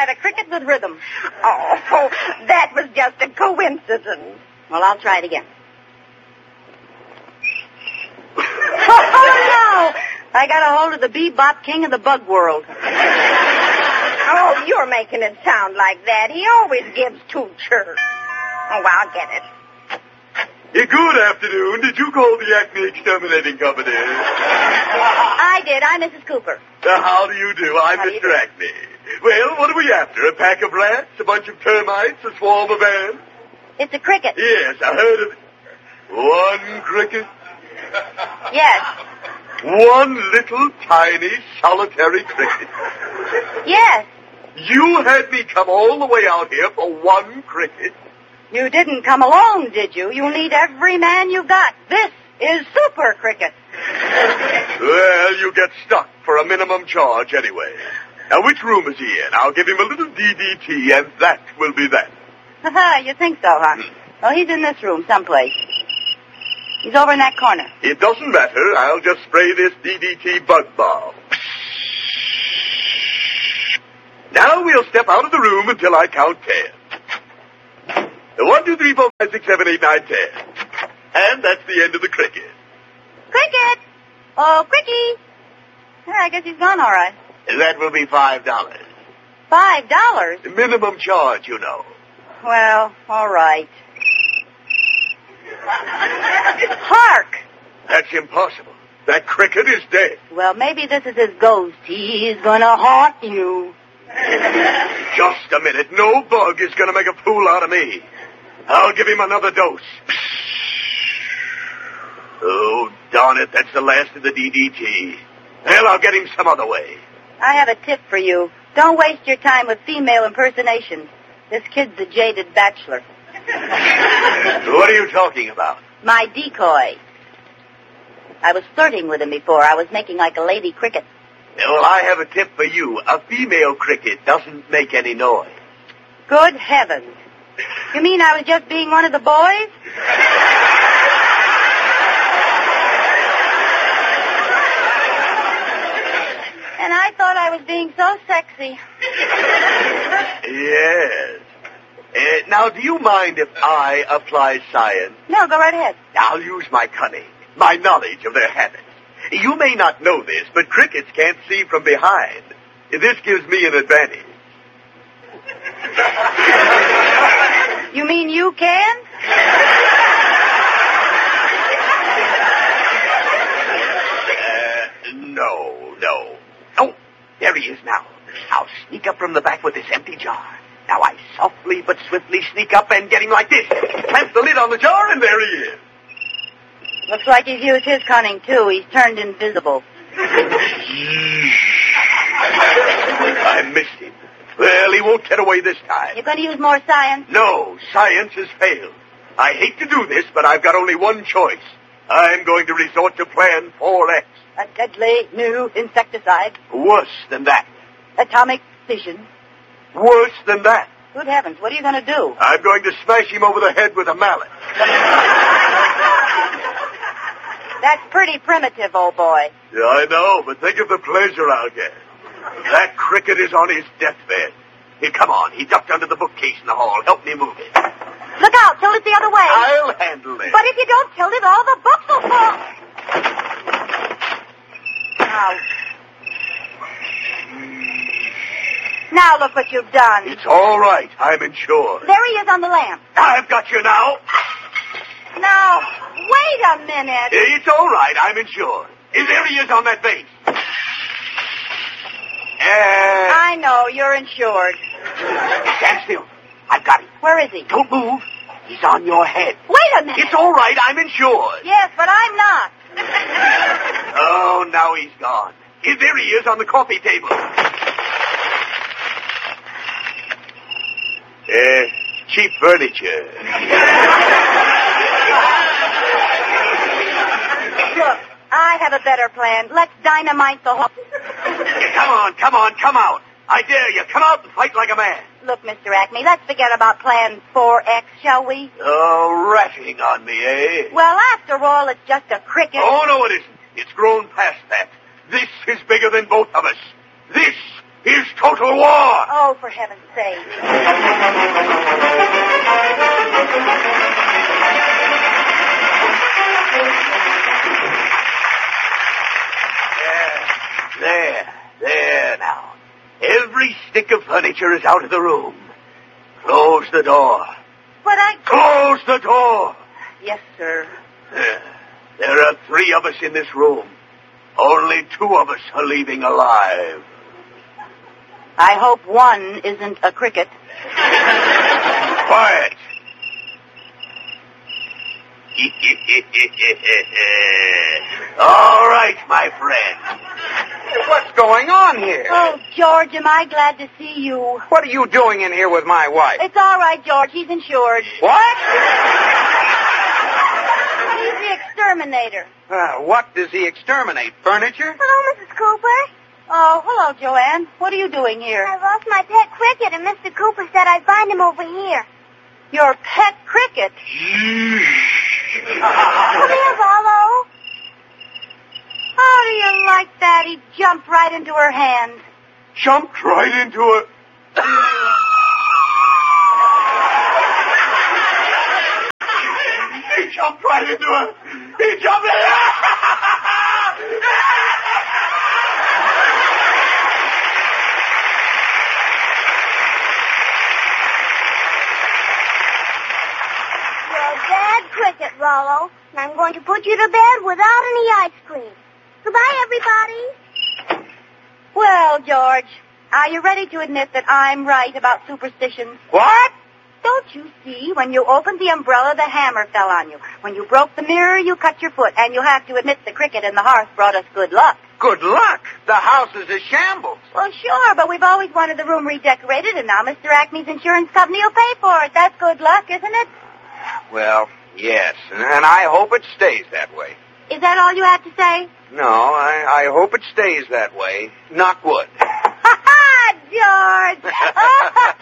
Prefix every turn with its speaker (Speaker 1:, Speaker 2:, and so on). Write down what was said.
Speaker 1: had a cricket with rhythm.
Speaker 2: Oh, that was just a coincidence.
Speaker 1: Well, I'll try it again. Oh, no! I got a hold of the bebop king of the bug world.
Speaker 2: Oh, you're making it sound like that. He always gives two chirps. Oh, I'll get it.
Speaker 3: Good afternoon. Did you call the Acme Exterminating Company?
Speaker 1: I did. I'm Mrs. Cooper.
Speaker 3: How do you do? I'm
Speaker 1: How do you
Speaker 3: Mr.
Speaker 1: do?
Speaker 3: Acme. Well, what are we after? A pack of rats? A bunch of termites? A swarm of ants?
Speaker 1: It's a cricket.
Speaker 3: Yes, I heard of it. One cricket?
Speaker 1: Yes.
Speaker 3: One little, tiny, solitary cricket?
Speaker 1: Yes.
Speaker 3: You had me come all the way out here for one cricket?
Speaker 1: You didn't come alone, did you? You'll need every man you've got. This is Super Cricket.
Speaker 3: Well, you get stuck for a minimum charge anyway. Now, which room is he in? I'll give him a little DDT, and that will be that.
Speaker 1: You think so, huh? Well, he's in this room someplace. He's over in that corner.
Speaker 3: It doesn't matter. I'll just spray this DDT bug bomb. Now we'll step out of the room until I count 10. 1, 2, 3, 4, 5, 6, 7, 8, 9, 10. And that's the end of the cricket.
Speaker 1: Cricket! Oh, Cricky! Yeah, I guess he's gone all right.
Speaker 3: That will be $5.
Speaker 1: $5?
Speaker 3: The minimum charge, you know.
Speaker 1: Well, all right. Hark!
Speaker 3: That's impossible. That cricket is dead.
Speaker 1: Well, maybe this is his ghost. He's gonna haunt you.
Speaker 3: Just a minute. No bug is going to make a fool out of me. I'll give him another dose. Oh, darn it. That's the last of the DDT. Well, I'll get him some other way.
Speaker 1: I have a tip for you. Don't waste your time with female impersonations. This kid's a jaded bachelor.
Speaker 3: What are you talking about?
Speaker 1: My decoy. I was flirting with him before. I was making like a lady cricket.
Speaker 3: Well, I have a tip for you. A female cricket doesn't make any noise.
Speaker 1: Good heavens. You mean I was just being one of the boys? And I thought I was being so sexy.
Speaker 3: Yes. Now, do you mind if I apply science?
Speaker 1: No, go right ahead.
Speaker 3: I'll use my cunning, my knowledge of their habits. You may not know this, but crickets can't see from behind. This gives me an advantage.
Speaker 1: You mean you can?
Speaker 3: No. Oh, there he is now. I'll sneak up from the back with this empty jar. Now I softly but swiftly sneak up and get him like this. Clamp the lid on the jar, and there he is.
Speaker 1: Looks like he's used his cunning, too. He's turned invisible.
Speaker 3: I missed him. Well, he won't get away this time.
Speaker 1: You're going to use more science?
Speaker 3: No, science has failed. I hate to do this, but I've got only one choice. I'm going to resort to Plan 4X.
Speaker 1: A deadly new insecticide.
Speaker 3: Worse than that.
Speaker 1: Atomic fission.
Speaker 3: Worse than that.
Speaker 1: Good heavens, what are you going to do?
Speaker 3: I'm going to smash him over the head with a mallet.
Speaker 1: That's pretty primitive, old boy.
Speaker 3: Yeah, I know, but think of the pleasure I'll get. That cricket is on his deathbed. Here, come on. He ducked under the bookcase in the hall. Help me move it.
Speaker 1: Look out, tilt it the other way.
Speaker 3: I'll handle it.
Speaker 1: But if you don't tilt it, all the books will fall. Now look what you've done.
Speaker 3: It's all right. I'm insured.
Speaker 1: There he is on the lamp.
Speaker 3: I've got you now.
Speaker 1: Now, wait a minute.
Speaker 3: It's all right. I'm insured. There he is on that base.
Speaker 1: I know, you're insured.
Speaker 3: Stand still. I've got him.
Speaker 1: Where is he?
Speaker 3: Don't move. He's on your head.
Speaker 1: Wait a minute.
Speaker 3: It's all right. I'm insured.
Speaker 1: Yes, but I'm not.
Speaker 3: Oh, now he's gone. There he is on the coffee table. Cheap furniture.
Speaker 1: Look, I have a better plan. Let's dynamite the whole...
Speaker 3: Come on, come out. I dare you. Come out and fight like a man.
Speaker 1: Look, Mr. Acme, let's forget about Plan 4X, shall we?
Speaker 3: Oh, ratting on me, eh?
Speaker 1: Well, after all, it's just a cricket.
Speaker 3: Oh, no, it isn't. It's grown past that. This is bigger than both of us. This is total war.
Speaker 1: Oh, for heaven's sake. There now. Every stick of furniture is out of the room. Close the door. But
Speaker 3: Close the door.
Speaker 1: Yes, sir.
Speaker 3: There are 3 of us in this room. Only 2 of us are leaving alive.
Speaker 1: I hope one isn't a cricket.
Speaker 3: Quiet. All right, my friend.
Speaker 4: What's going on here?
Speaker 1: Oh, George, am I glad to see you.
Speaker 4: What are you doing in here with my wife?
Speaker 1: It's all right, George. He's insured.
Speaker 4: What?
Speaker 1: He's the exterminator.
Speaker 4: What does he exterminate? Furniture?
Speaker 2: Hello, Mrs. Cooper.
Speaker 1: Oh, hello, Joanne. What are you doing here?
Speaker 2: I lost my pet cricket, and Mr. Cooper said I'd find him over here.
Speaker 1: Your pet cricket?
Speaker 2: Come here, Rollo.
Speaker 1: How do you like that? He jumped right into her hand.
Speaker 3: Jumped right into it. He jumped right into it. He jumped in.
Speaker 2: You're a bad cricket, Rollo, and I'm going to put you to bed without any ice cream. Goodbye, everybody.
Speaker 1: Well, George, are you ready to admit that I'm right about superstitions?
Speaker 4: What?
Speaker 1: Don't you see? When you opened the umbrella, the hammer fell on you. When you broke the mirror, you cut your foot. And you have to admit the cricket in the hearth brought us good luck.
Speaker 4: Good luck. The house is a shambles.
Speaker 1: Well, sure, but we've always wanted the room redecorated, and now Mr. Acme's insurance company will pay for it. That's good luck, isn't it?
Speaker 4: Well, yes, and I hope it stays that way.
Speaker 1: Is that all you had to say?
Speaker 4: No, I hope it stays that way. Knock wood.
Speaker 1: Ha ha, George!